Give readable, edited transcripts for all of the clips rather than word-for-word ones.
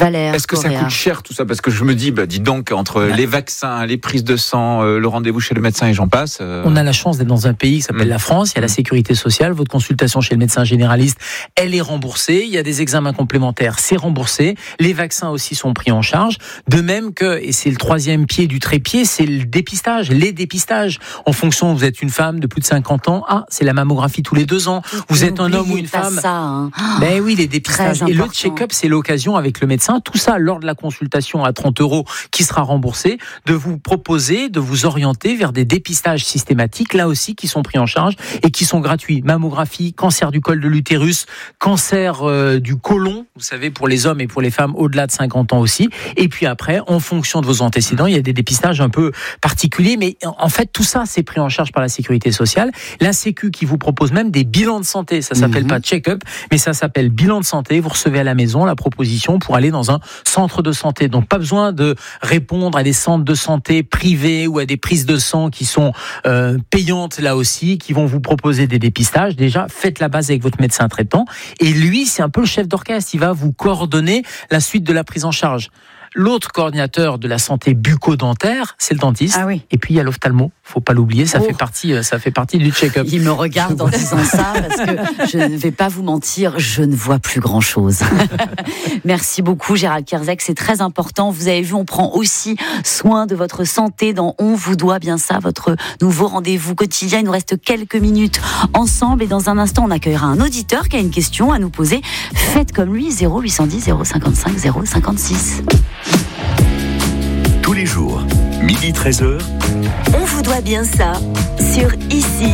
Valère. Est-ce que ça coûte cher tout ça? Parce que je me dis, dis donc, entre les vaccins, les prises de sang, le rendez-vous chez le médecin et j'en passe. On a la chance d'être dans un pays qui s'appelle la France. Il y a la sécurité sociale. Votre consultation chez le médecin généraliste, elle est remboursée. Il y a des examens complémentaires, c'est remboursé. Les vaccins aussi sont pris en charge. De même que, et c'est le troisième pied du trépied, c'est le dépistage, les dépistages. En fonction, vous êtes une femme de plus de 50 ans, c'est la mammographie tous les 2 ans. Vous êtes un homme ou une femme. Ben oui, les dépistages. Et le check-up, c'est l'occasion avec le médecin, tout ça lors de la consultation à 30 € qui sera remboursé, de vous proposer, de vous orienter vers des dépistages systématiques, là aussi, qui sont pris en charge et qui sont gratuits. Mammographie, cancer du col de l'utérus, cancer du côlon, vous savez, pour les hommes et pour les femmes au-delà de 50 ans aussi. Et puis après, en fonction de vos antécédents, il y a des dépistages un peu particuliers, mais en fait, tout ça, c'est pris en charge par la sécurité sociale. La Sécu qui vous propose même des bilans de santé. Ça s'appelle pas check-up, mais ça s'appelle bilan de santé. Vous recevez à la maison la proposition pour aller dans un centre de santé. Donc, pas besoin de répondre à des centres de santé privés ou à des prises de sang qui sont payantes là aussi, qui vont vous proposer des dépistages. Déjà, faites la base avec votre médecin traitant. Et lui, c'est un peu le chef d'orchestre. Il va vous coordonner la suite de la prise en charge. L'autre coordinateur de la santé bucco-dentaire, c'est le dentiste. Ah oui. Et puis il y a l'ophtalmo, faut pas l'oublier, ça fait partie du check-up. Il me regarde en disant ça parce que je ne vais pas vous mentir, je ne vois plus grand-chose. Merci beaucoup Gérald Kierzek, c'est très important. Vous avez vu, on prend aussi soin de votre santé dans On vous doit bien ça, votre nouveau rendez-vous quotidien. Il nous reste quelques minutes ensemble et dans un instant, on accueillera un auditeur qui a une question à nous poser. Faites comme lui, 0810 055 056. Tous les jours, 12h-13h. On vous doit bien ça sur Ici.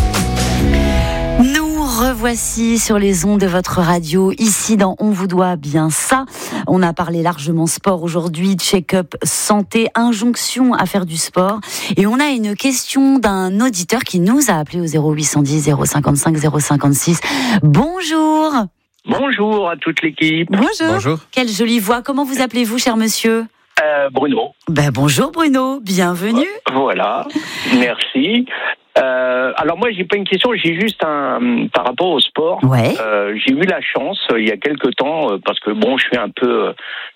Nous revoici sur les ondes de votre radio, ici dans On vous doit bien ça. On a parlé largement sport aujourd'hui, check-up santé, injonction à faire du sport. Et on a une question d'un auditeur qui nous a appelé au 0810 055 056. Bonjour. Bonjour à toute l'équipe. Bonjour. Quelle jolie voix. Comment vous appelez-vous, cher monsieur ? Bruno. Bonjour Bruno, bienvenue. Voilà, merci. Alors moi j'ai pas une question, j'ai juste par rapport au sport. Ouais. J'ai eu la chance il y a quelque temps parce que je suis un peu,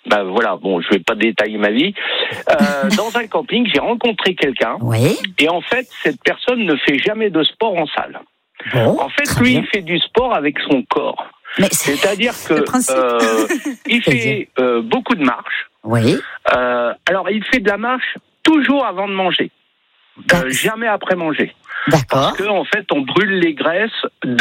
je vais pas détailler ma vie. Dans un camping, j'ai rencontré quelqu'un. Ouais. Et en fait cette personne ne fait jamais de sport en salle. Bon, en fait lui il fait du sport avec son corps. C'est-à-dire que il fait beaucoup de marches. Oui. Alors, il fait de la marche toujours avant de manger, jamais après manger. D'accord. Parce qu'en fait, on brûle les graisses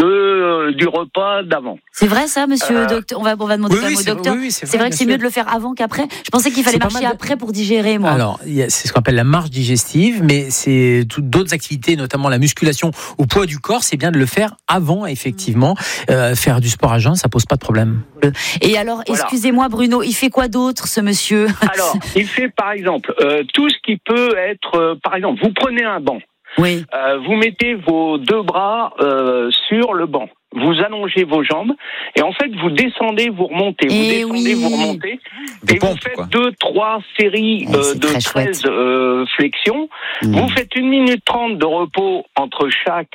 du repas d'avant. C'est vrai ça, monsieur docteur? On va demander au docteur. C'est vrai que c'est mieux de le faire avant qu'après. Je pensais qu'il fallait marcher après pour digérer, moi. Alors, c'est ce qu'on appelle la marche digestive, mais c'est d'autres activités, notamment la musculation au poids du corps. C'est bien de le faire avant, effectivement. Faire du sport à jeun, ça pose pas de problème. Et alors, excusez-moi, Bruno, il fait quoi d'autre, ce monsieur? Alors, il fait par exemple tout ce qui peut être, par exemple, vous prenez un banc. Oui. Vous mettez vos 2 bras sur le banc. Vous allongez vos jambes et en fait vous descendez, vous remontez, vous remontez et vous faites 2-3 séries de 13 flexions. Vous faites 1 minute 30 de repos entre chaque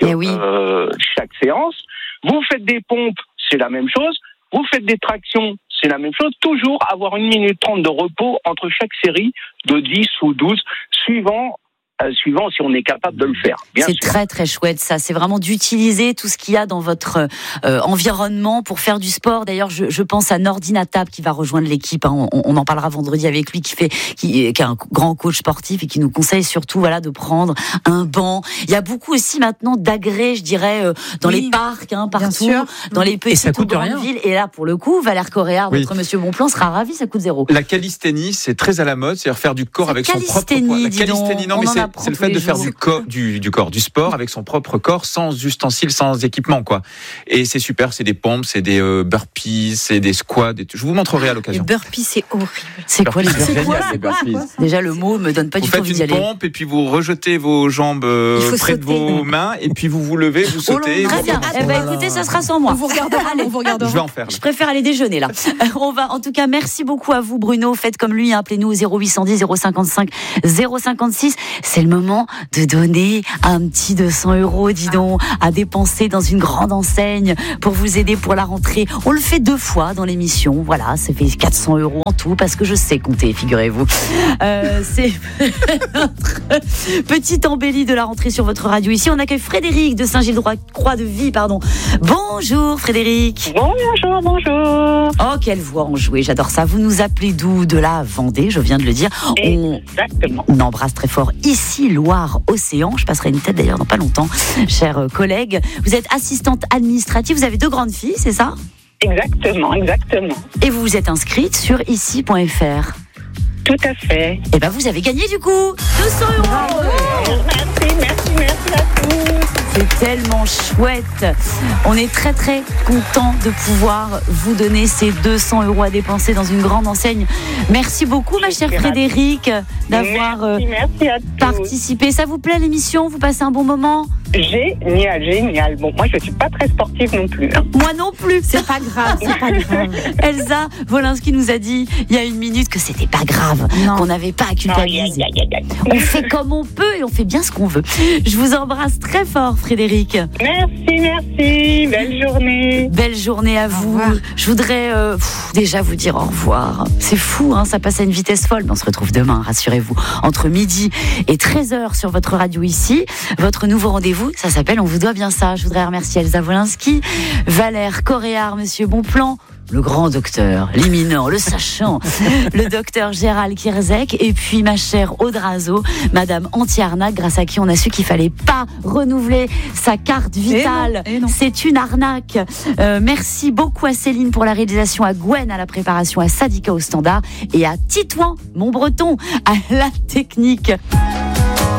séance. Vous faites des pompes, c'est la même chose. Vous faites des tractions, c'est la même chose. Toujours avoir 1 minute 30 de repos entre chaque série de 10 ou 12, suivant si on est capable de le faire. C'est très très chouette ça, c'est vraiment d'utiliser tout ce qu'il y a dans votre environnement pour faire du sport. D'ailleurs je pense à Nordinatab qui va rejoindre l'équipe, on en parlera vendredi avec lui, qui est un grand coach sportif et qui nous conseille surtout de prendre un banc. Il y a beaucoup aussi maintenant d'agrès, je dirais, dans les parcs, partout, dans les petites ou grandes villes. Et là pour le coup, Valère Coréard, notre monsieur Bonplan sera ravi, ça coûte 0. La calisthénie, c'est très à la mode, c'est-à-dire faire du corps avec son propre poids. La calisthénie, non, mais c'est le fait de faire du sport avec son propre corps, sans ustensiles, sans équipement, quoi. Et c'est super, c'est des pompes, c'est des burpees, c'est des squats. Je vous montrerai à l'occasion. Les burpees, c'est horrible. C'est quoi les burpees? Déjà, le mot me donne pas du tout envie d'y aller. Vous faites une pompe et puis vous rejetez vos jambes près de vos mains et puis vous levez, vous sautez. Très bien. Écoutez, ça sera sans moi. On vous regardera. Je vais en faire. Je préfère aller déjeuner là. En tout cas, merci beaucoup à vous, Bruno. Faites comme lui, appelez-nous au 0810 055 056. c'est le moment de donner un petit 200 €, dis donc, à dépenser dans une grande enseigne pour vous aider pour la rentrée. On le fait 2 fois dans l'émission. Voilà, ça fait 400 € en tout parce que je sais compter, figurez-vous. C'est notre petite embellie de la rentrée sur votre radio. Ici, on accueille Frédéric de Saint-Gilles-Croix-de-Vie, pardon. Bonjour Frédéric. Bonjour. Oh, quelle voix enjouée, j'adore ça. Vous nous appelez d'où? De la Vendée, je viens de le dire. Exactement. On embrasse très fort ici Loire-Océan. Je passerai une tête d'ailleurs dans pas longtemps, chers collègues. Vous êtes assistante administrative, vous avez 2 grandes filles, c'est ça? Exactement. Et vous vous êtes inscrite sur ici.fr. Tout à fait. Et ben vous avez gagné du coup 200 €. Merci à tous. C'est tellement chouette. On est très très content de pouvoir vous donner ces 200 € à dépenser dans une grande enseigne. Merci beaucoup ma chère Frédéric d'avoir participé. Ça vous plaît l'émission? Vous passez un bon moment? Génial. Bon, moi je suis pas très sportive non plus. Moi non plus. C'est pas grave. Elsa Wolinski nous a dit il y a 1 minute que c'était pas grave, qu'on n'avait pas à culpabiliser. On fait comme on peut et on fait bien ce qu'on veut. Je vous embrasse très fort Frédéric. Merci. Belle journée à vous. Je voudrais déjà vous dire au revoir. C'est fou, ça passe à une vitesse folle. Mais on se retrouve demain, rassurez-vous, entre midi et 13h sur votre radio ici. Votre nouveau rendez-vous, ça s'appelle On vous doit bien ça. Je voudrais remercier Elsa Wolinski, Valère Coréard, Monsieur Bonplan, le grand docteur, l'éminent, le sachant, le docteur Gérald Kierzek, et puis ma chère Audrazo, Madame Anti-Arnaque, grâce à qui on a su qu'il fallait pas renouveler sa carte vitale. Et non. C'est une arnaque. Merci beaucoup à Céline pour la réalisation, à Gwen à la préparation, à Sadika au standard et à Titouan, mon breton, à la technique.